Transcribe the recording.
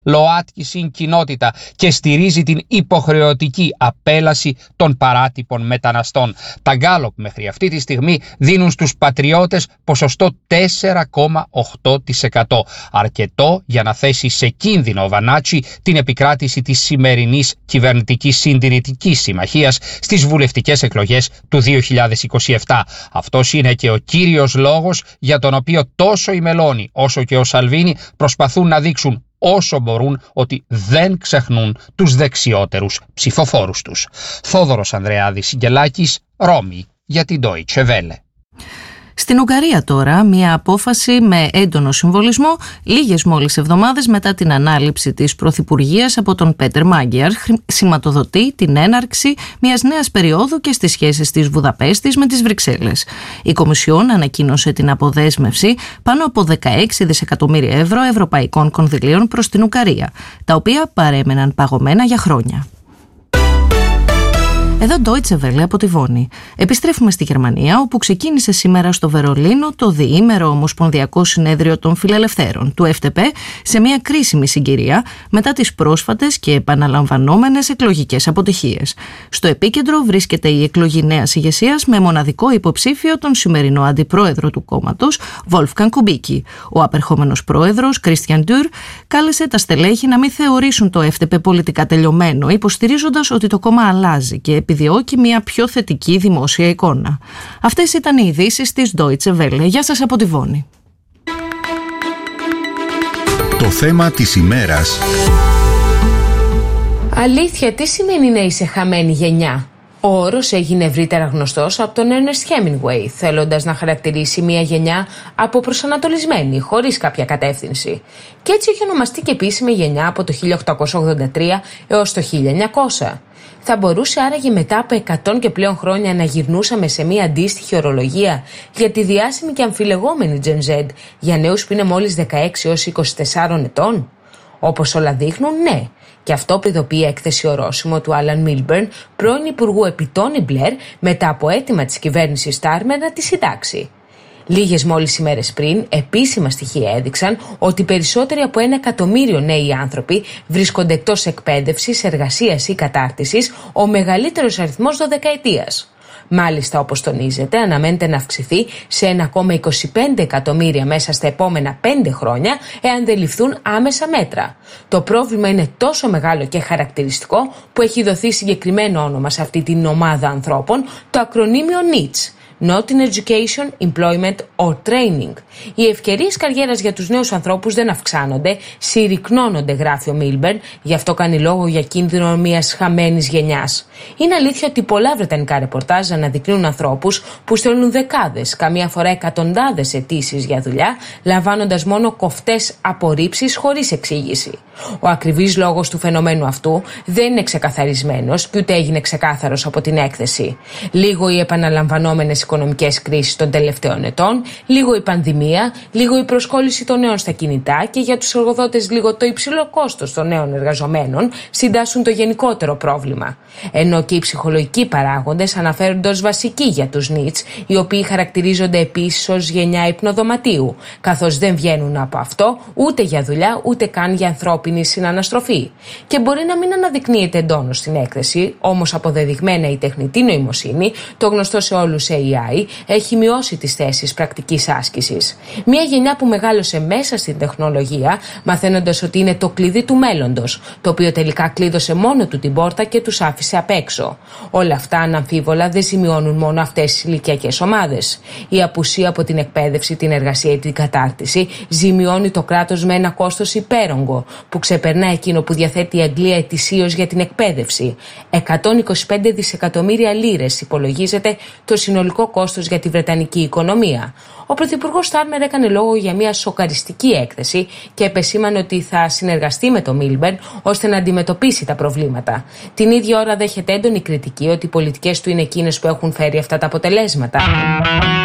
ΛΟΑΤΚΙ κοινότητα και στηρίζει την υποχρεωτική απέλαση των παράτυπων μεταναστών. Τα Γκάλοπ μέχρι αυτή τη στιγμή δίνουν στους πατριώτες ποσοστό 4,8%. Αρκετό για να θέσει σε κίνδυνο ο Βανάτσι την επικράτηση της σημερινής κυβερνητικής συντηρητικής συμμαχίας στις βουλευτικές εκλογές του 2027. Αυτός είναι και ο κύριος λόγος για τον οποίο τόσο η Μελώνη όσο και ο Σαλβίνι προσπαθούν να δείξουν όσο μπορούν ότι δεν ξεχνούν τους δεξιότερους ψηφοφόρους τους. Θόδωρος Ανδρεάδης Σιγκελάκης, Ρώμη, για την Deutsche Welle. Στην Ουγγαρία τώρα, μια απόφαση με έντονο συμβολισμό, λίγες μόλις εβδομάδες μετά την ανάληψη της πρωθυπουργίας από τον Πέτερ Μάγκιαρ, σηματοδοτεί την έναρξη μιας νέας περίοδου και στις σχέσεις της Βουδαπέστης με τις Βρυξέλλες. Η Κομισιόν ανακοίνωσε την αποδέσμευση πάνω από 16 δισεκατομμύρια ευρώ ευρωπαϊκών κονδυλίων προς την Ουγγαρία, τα οποία παρέμεναν παγωμένα για χρόνια. Εδώ Deutsche Welle από τη Βόνη. Επιστρέφουμε στη Γερμανία, όπου ξεκίνησε σήμερα στο Βερολίνο το διήμερο Ομοσπονδιακό Συνέδριο των Φιλελευθέρων του FDP σε μια κρίσιμη συγκυρία μετά τις πρόσφατες και επαναλαμβανόμενες εκλογικές αποτυχίες. Στο επίκεντρο βρίσκεται η εκλογή νέας ηγεσίας με μοναδικό υποψήφιο τον σημερινό αντιπρόεδρο του κόμματος, Wolfgang Kubicki. Ο απερχόμενος πρόεδρος, Christian Dürr, κάλεσε τα στελέχη να μην θεωρήσουν το FDP πολιτικά τελειωμένο, υποστηρίζοντας ότι το κόμμα αλλάζει και επιδιώκει μια πιο θετική δημόσια εικόνα. Αυτές ήταν οι ειδήσεις της Deutsche Welle. Γεια σας από τη Βόνη. Το θέμα της ημέρας. Αλήθεια, τι σημαίνει να είσαι χαμένη γενιά? Ο όρος έγινε ευρύτερα γνωστός από τον Ernest Hemingway, θέλοντας να χαρακτηρίσει μια γενιά αποπροσανατολισμένη, χωρίς κάποια κατεύθυνση. Και έτσι έχει ονομαστεί και επίσημη γενιά από το 1883 έως το 1900. Θα μπορούσε άραγε μετά από 100 και πλέον χρόνια να γυρνούσαμε σε μια αντίστοιχη ορολογία για τη διάσημη και αμφιλεγόμενη Gen Z για νέους που είναι μόλις 16 έως 24 ετών? Όπως όλα δείχνουν, ναι. Και αυτό προειδοποιεί έκθεση ορόσημο του Άλαν Μίλμπερν, πρώην Υπουργού επί Τόνι Μπλερ, μετά από αίτημα της κυβέρνησης Στάρμερ να τη συντάξει. Λίγες μόλις ημέρες πριν, επίσημα στοιχεία έδειξαν ότι περισσότεροι από 1 εκατομμύριο νέοι άνθρωποι βρίσκονται εκτός εκπαίδευσης, εργασίας ή κατάρτισης, ο μεγαλύτερος αριθμός 12ετίας. Μάλιστα, όπως τονίζεται, αναμένεται να αυξηθεί σε 1,25 εκατομμύρια μέσα στα επόμενα 5 χρόνια, εάν δεν ληφθούν άμεσα μέτρα. Το πρόβλημα είναι τόσο μεγάλο και χαρακτηριστικό που έχει δοθεί συγκεκριμένο όνομα σε αυτή την ομάδα ανθρώπων, το ακρονίμιο NEETs. Not in Education, Employment or Training. Οι ευκαιρίες καριέρας για τους νέους ανθρώπους δεν αυξάνονται, συρρυκνώνονται, γράφει ο Μίλμπερν, γι' αυτό κάνει λόγο για κίνδυνο μιας χαμένης γενιάς. Είναι αλήθεια ότι πολλά βρετανικά ρεπορτάζ αναδεικνύουν ανθρώπους που στέλνουν δεκάδες, καμιά φορά εκατοντάδες αιτήσεις για δουλειά, λαμβάνοντας μόνο κοφτές απορρίψεις χωρίς εξήγηση. Ο ακριβής λόγος του φαινομένου αυτού δεν είναι ξεκαθαρισμένος και ούτε έγινε ξεκάθαρος από την έκθεση. Λίγο οι επαναλαμβανόμενες οικονομικές κρίσεις των τελευταίων ετών, λίγο η πανδημία, λίγο η προσκόλληση των νέων στα κινητά και για τους εργοδότες λίγο το υψηλό κόστος των νέων εργαζομένων συντάσσουν το γενικότερο πρόβλημα. Ενώ και οι ψυχολογικοί παράγοντες αναφέρονται ως βασικοί για τους NEETs, οι οποίοι χαρακτηρίζονται επίσης ως γενιά υπνοδωματίου, καθώς δεν βγαίνουν από αυτό ούτε για δουλειά ούτε καν για ανθρώπινη συναναστροφή. Και μπορεί να μην αναδεικνύεται εντόνως στην έκθεση, όμως αποδεδειγμένα η τεχνητή νοημοσύνη, το γνωστό σε όλους AI, έχει μειώσει τις θέσεις πρακτικής άσκησης. Μια γενιά που μεγάλωσε μέσα στην τεχνολογία, μαθαίνοντας ότι είναι το κλειδί του μέλλοντος, το οποίο τελικά κλείδωσε μόνο του την πόρτα και τους άφησε απ' έξω. Όλα αυτά αναμφίβολα δεν σημειώνουν μόνο αυτές τις ηλικιακές ομάδες. Η απουσία από την εκπαίδευση, την εργασία ή την κατάρτιση ζημιώνει το κράτος με ένα κόστος υπέρογκο, που ξεπερνά εκείνο που διαθέτει η Αγγλία ετησίως για την εκπαίδευση. 125 δισεκατομμύρια λίρες υπολογίζεται το συνολικό κόστος για τη βρετανική οικονομία. Ο Πρωθυπουργός Στάρμερ έκανε λόγο για μια σοκαριστική έκθεση και επεσήμανε ότι θα συνεργαστεί με το Μίλμπερν ώστε να αντιμετωπίσει τα προβλήματα. Την ίδια ώρα δέχεται έντονη κριτική ότι οι πολιτικές του είναι εκείνες που έχουν φέρει αυτά τα αποτελέσματα.